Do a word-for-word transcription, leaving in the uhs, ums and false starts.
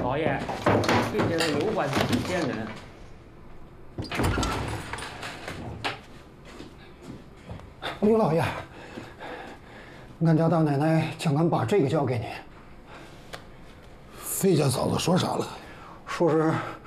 老爷，这些是有关体现的。 刘老爷，俺家大奶奶叫俺把这个交给你。 费家嫂子说啥了？ 说是